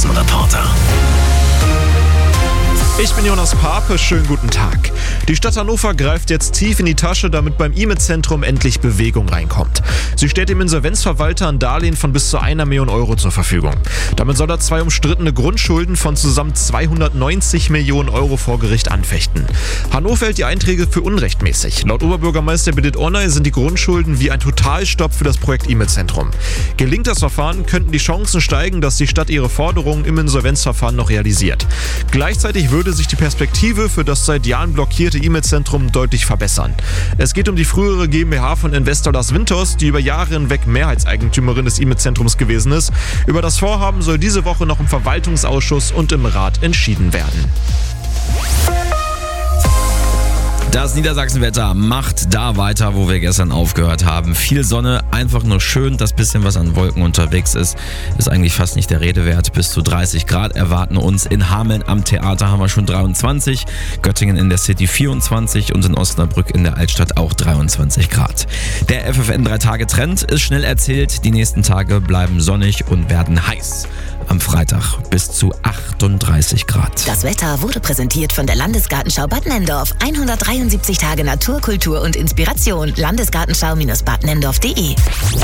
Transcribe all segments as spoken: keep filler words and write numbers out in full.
Straßenreporter. Ich bin Jonas Pape, schönen guten Tag. Die Stadt Hannover greift jetzt tief in die Tasche, damit beim I M E-Zentrum endlich Bewegung reinkommt. Sie stellt dem Insolvenzverwalter ein Darlehen von bis zu einer Million Euro zur Verfügung. Damit soll er zwei umstrittene Grundschulden von zusammen zweihundertneunzig Millionen Euro vor Gericht anfechten. Hannover hält die Einträge für unrechtmäßig. Laut Oberbürgermeister Birgit Ornay sind die Grundschulden wie ein Totalstopp für das Projekt I M E-Zentrum. Gelingt das Verfahren, könnten die Chancen steigen, dass die Stadt ihre Forderungen im Insolvenzverfahren noch realisiert. Gleichzeitig würde sich die Perspektive für das seit Jahren blockierte I M E-Zentrum deutlich verbessern. Es geht um die frühere GmbH von Investor Lars Winters, die über Jahre hinweg Mehrheitseigentümerin des I M E-Zentrums gewesen ist. Über das Vorhaben soll diese Woche noch im Verwaltungsausschuss und im Rat entschieden werden. Das Niedersachsenwetter macht da weiter, wo wir gestern aufgehört haben. Viel Sonne, einfach nur schön. Das bisschen, was an Wolken unterwegs ist, ist eigentlich fast nicht der Rede wert. Bis zu dreißig Grad erwarten uns. In Hameln am Theater haben wir schon dreiundzwanzig, Göttingen in der City vierundzwanzig und in Osnabrück in der Altstadt auch dreiundzwanzig Grad. Der F F N drei Tage Trend ist schnell erzählt. Die nächsten Tage bleiben sonnig und werden heiß. Am Freitag bis zu achtunddreißig Grad. Das Wetter wurde präsentiert von der Landesgartenschau Bad Nenndorf. hundertdreiundsiebzig Tage Natur, Kultur und Inspiration. Landesgartenschau-bad nenndorf punkt de.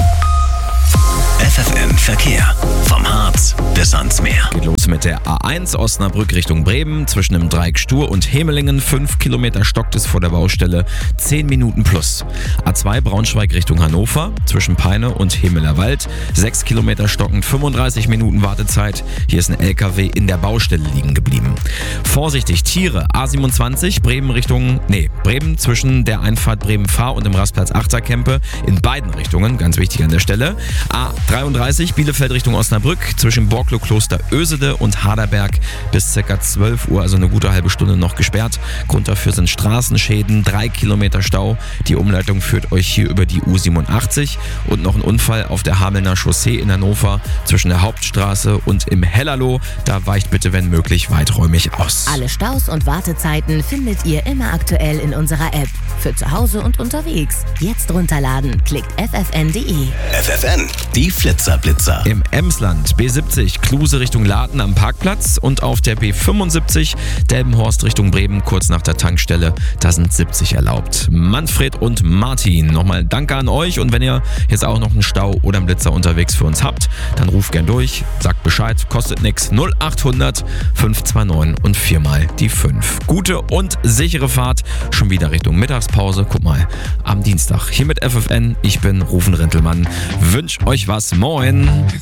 F F N Verkehr. Vom Harz bis ans Meer. Geht los mit der A eins Osnabrück Richtung Bremen. Zwischen dem Dreieck Stur und Hemelingen. fünf Kilometer stockt es vor der Baustelle. zehn Minuten plus. A zwei Braunschweig Richtung Hannover. Zwischen Peine und Hemelerwald. sechs Kilometer stockend. fünfunddreißig Minuten Wartezeit. Hier ist ein L K W in der Baustelle liegen geblieben. Vorsichtig, Tiere. A siebenundzwanzig Bremen Richtung, nee, Bremen zwischen der Einfahrt Bremen-Fahr und dem Rastplatz Achterkempe. In beiden Richtungen, ganz wichtig an der Stelle. A dreiunddreißig Bielefeld Richtung Osnabrück zwischen Borklo Kloster Ösede und Haderberg bis ca. zwölf Uhr, also eine gute halbe Stunde noch gesperrt. Grund dafür sind Straßenschäden, drei Kilometer Stau. Die Umleitung führt euch hier über die U siebenundachtzig und noch ein Unfall auf der Hamelner Chaussee in Hannover zwischen der Hauptstraße und im Hellerloh. Da weicht bitte, wenn möglich, weiträumig aus. Alle Staus und Wartezeiten findet ihr immer aktuell in unserer App. Für zu Hause und unterwegs. Jetzt runterladen. Klickt f f n punkt de. F F N, die Flitzerblitzer. Im Emsland B siebzig Kluse Richtung Laden am Parkplatz und auf der B fünfundsiebzig Delmenhorst Richtung Bremen kurz nach der Tankstelle. Da sind siebzig erlaubt. Manfred und Martin, nochmal danke an euch, und wenn ihr jetzt auch noch einen Stau oder einen Blitzer unterwegs für uns habt, dann ruft gern durch, sagt Bescheid, kostet nix. null achthundert fünf zwei neun und viermal die fünf. Gute und sichere Fahrt, schon wieder Richtung Mittagspause. Guck mal, am Dienstag hier mit F F N. Ich bin Rufen Rintelmann. Wünsch euch was. Moin.